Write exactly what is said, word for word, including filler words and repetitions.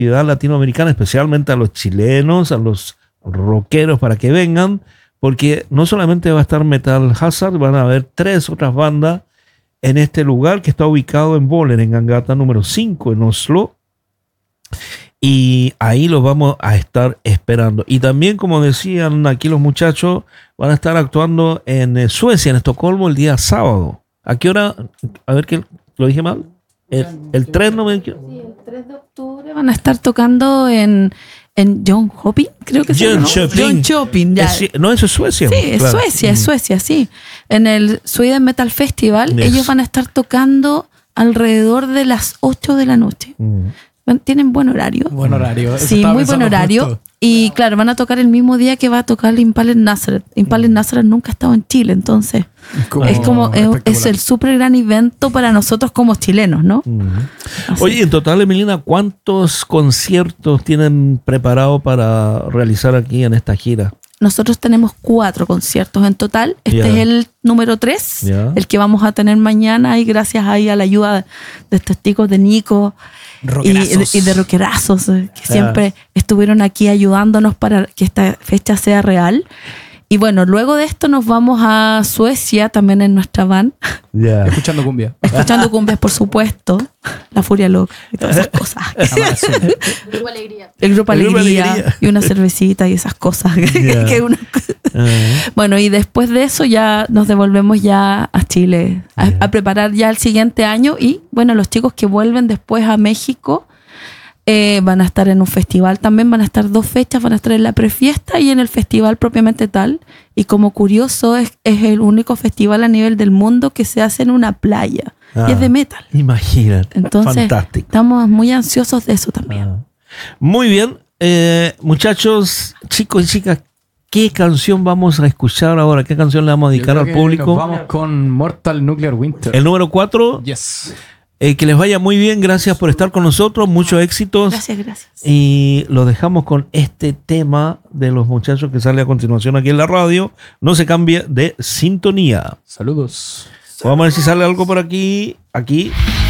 comunidad latinoamericana, especialmente a los chilenos, a los rockeros, para que vengan, porque no solamente va a estar Metal Hazard, van a haber tres otras bandas en este lugar que está ubicado en Boller, en Gangata número cinco, en Oslo. Y ahí los vamos a estar esperando. Y también, como decían aquí los muchachos, van a estar actuando en Suecia, en Estocolmo, el día sábado. ¿A qué hora? A ver, ¿qué lo dije mal? El, el tres no me... Sí, el tres de octubre van a estar tocando en, en John Hopin, creo que se llama. John Chopin, ya. Es, no, eso es Suecia. Sí, es claro. Suecia, es Suecia, sí. En el Sweden Metal Festival, Yes. ellos van a estar tocando alrededor de las ocho de la noche. Mm. Tienen buen horario. Buen horario. Eso Sí, estaba muy buen pensando horario. justo. Y claro, van a tocar el mismo día que va a tocar Impalen Nazareth. Impalen Nazareth nunca ha estado en Chile, entonces Como es como es, espectacular. es el súper gran evento para nosotros como chilenos, ¿no? Mm. Así. Oye, en total, Emilina, ¿cuántos conciertos tienen preparado para realizar aquí en esta gira? Nosotros tenemos cuatro conciertos en total. Este Ya. es el número tres, Ya. el que vamos a tener mañana, y gracias ahí a la ayuda de estos chicos de Nico y, Rockerazos. y de rockerazos eh, que Ah. siempre estuvieron aquí ayudándonos para que esta fecha sea real. Y bueno, luego de esto nos vamos a Suecia, también en nuestra van, Ya. Escuchando cumbia. escuchando cumbias, por supuesto, La Furia Loca y todas esas cosas. Abrazo. El Grupo Alegría. El Grupo Alegría, Alegría. y una cervecita y esas cosas. Ya. que uno- Ah. Bueno, y después de eso ya nos devolvemos ya a Chile a, Ya. a preparar ya el siguiente año. Y bueno, los chicos que vuelven después a México eh, van a estar en un festival también, van a estar dos fechas, van a estar en la prefiesta y en el festival propiamente tal. Y como curioso, es, es el único festival a nivel del mundo que se hace en una playa Ah. y es de metal. Imagínate. Entonces Fantástico. estamos muy ansiosos de eso también. Ah. Muy bien. Eh, muchachos, chicos y chicas, ¿qué canción vamos a escuchar ahora? ¿Qué canción le vamos a dedicar Yo al creo que público? Nos vamos con Mortal Nuclear Winter. El número cuatro. Yes. Eh, que les vaya muy bien. Gracias por estar con nosotros. Muchos éxitos. Gracias, gracias. Y lo dejamos con este tema de los muchachos que sale a continuación aquí en la radio. No se cambie de sintonía. Saludos. Vamos a ver si sale algo por aquí. Aquí.